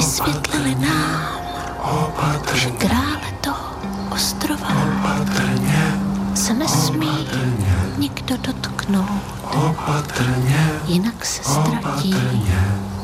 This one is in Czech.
vysvětlili nám, že krále toho ostrova se nesmí nikdo dotknout, jinak se ztratí